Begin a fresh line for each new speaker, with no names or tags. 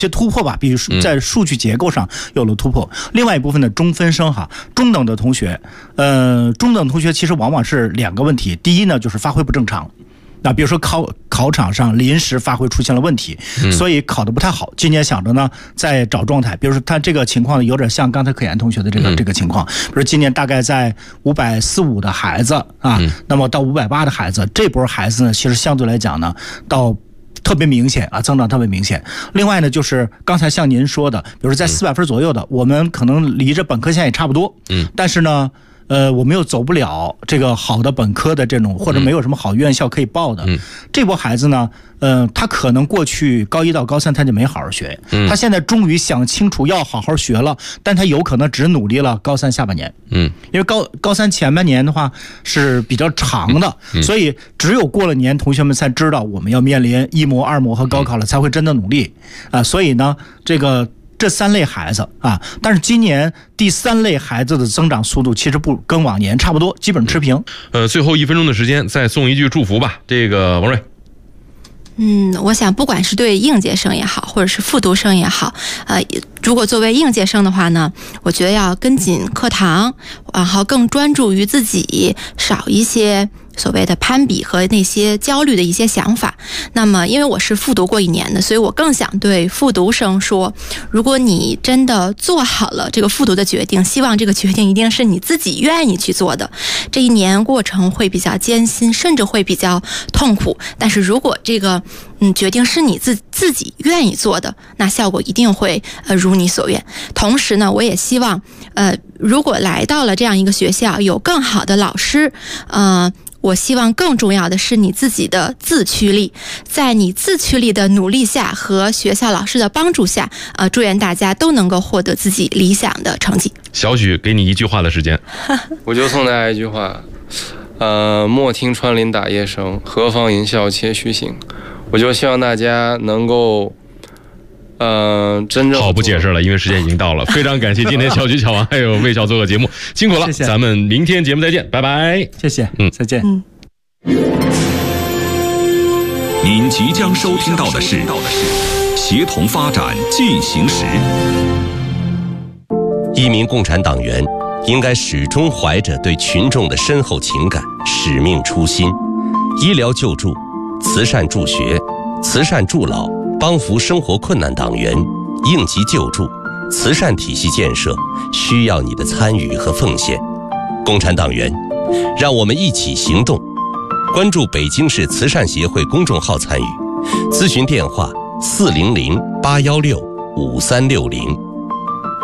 些突破吧，比如在数据结构上有了突破。另外一部分的中分生中等的同学，中等同学其实往往是2个问题。第一呢，就是发挥不正常。那比如说考场上临时发挥出现了问题，所以考得不太好。今年想着呢，在找状态。比如说他这个情况有点像刚才可言同学的这个情况。比如今年大概在545的孩子啊，那么到580的孩子，这波孩子呢，其实相对来讲呢，到特别明显啊，增长特别明显。另外呢，就是刚才像您说的，比如说在400分左右的，我们可能离着本科线也差不多，但是呢。我们又走不了这个好的本科的这种，或者没有什么好院校可以报的。这波孩子呢，他可能过去高1到高3他就没好好学，他现在终于想清楚要好好学了，但他有可能只努力了高3下半年。因为高3前半年的话是比较长的，所以只有过了年，同学们才知道我们要面临1模、2模和高考了，才会真的努力啊。所以呢，这3类孩子啊，但是今年第3类孩子的增长速度其实不跟往年差不多，基本持平。
最后1分钟的时间，再送一句祝福吧。这个王瑞。
我想不管是对应届生也好，或者是复读生也好，如果作为应届生的话呢，我觉得要跟紧课堂，然后更专注于自己，少一些所谓的攀比和那些焦虑的一些想法。那么因为我是复读过1年的，所以我更想对复读生说，如果你真的做好了这个复读的决定，希望这个决定一定是你自己愿意去做的。这1年过程会比较艰辛，甚至会比较痛苦，但是如果这个决定是你自己愿意做的，那效果一定会如你所愿。同时呢，我也希望如果来到了这样一个学校，有更好的老师，我希望更重要的是你自己的自驱力，在你自驱力的努力下和学校老师的帮助下，祝愿大家都能够获得自己理想的成绩。
小许，给你1句话的时间。
我就送大家一句话，莫听穿林打叶声，何妨吟啸且徐行。我就希望大家能够真正
好，不解释了，因为时间已经到了。非常感谢今天小许、小王还有魏校做客节目，辛苦了。
谢谢，
咱们明天节目再见，拜拜。
谢谢，再见。
您即将收听到的是协同发展进行时。
一名共产党员应该始终怀着对群众的深厚情感、使命初心。医疗救助、慈善助学、慈善助老、帮扶生活困难党员、应急救助、慈善体系建设需要你的参与和奉献。共产党员，让我们一起行动。关注北京市慈善协会公众号参与，咨询电话400-816-5360。